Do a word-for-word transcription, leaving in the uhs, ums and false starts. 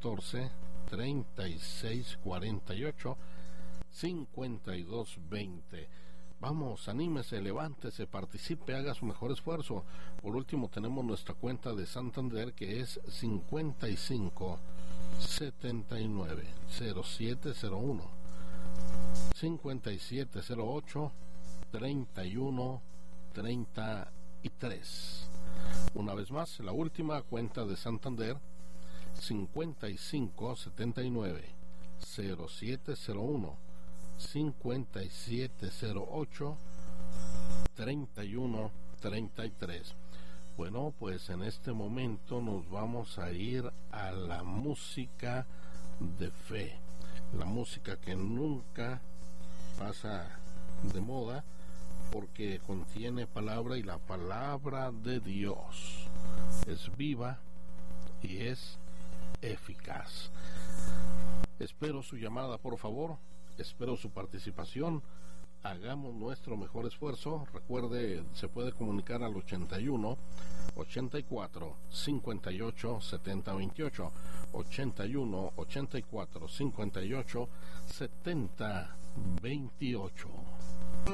catorce, treinta y seis cuarenta y ocho, cincuenta y dos veinte. Vamos, anímese, levántese, participe, haga su mejor esfuerzo. Por último, tenemos nuestra cuenta de Santander, que es cincuenta y cinco setenta y nueve cero siete cero uno, cincuenta y siete cero ocho treinta y uno treinta y tres. Una vez más, la última cuenta de Santander, cincuenta y cinco setenta y nueve cero siete cero uno, cincuenta y siete cero ocho treinta y uno treinta y tres. Bueno, pues en este momento nos vamos a ir a la música de fe, la música que nunca pasa de moda, porque contiene palabra, y la palabra de Dios es viva y es eficaz. Espero su llamada, por favor, espero su participación. Hagamos nuestro mejor esfuerzo. Recuerde, se puede comunicar al ochenta y uno ochenta y cuatro cincuenta y ocho setenta veintiocho, ochenta y uno ochenta y cuatro cincuenta y ocho setenta veintiocho.